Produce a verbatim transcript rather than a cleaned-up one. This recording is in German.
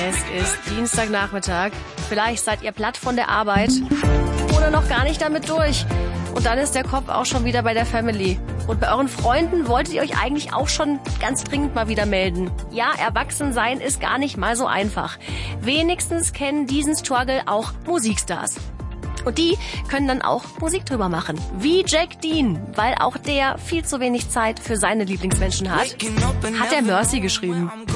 Es ist Dienstagnachmittag. Vielleicht seid ihr platt von der Arbeit oder noch gar nicht damit durch. Und dann ist der Kopf auch schon wieder bei der Family. Und bei euren Freunden wolltet ihr euch eigentlich auch schon ganz dringend mal wieder melden. Ja, erwachsen sein ist gar nicht mal so einfach. Wenigstens kennen diesen Struggle auch Musikstars. Und die können dann auch Musik drüber machen. Wie Jack Dean, weil auch der viel zu wenig Zeit für seine Lieblingsmenschen hat, hat er Mercy geschrieben.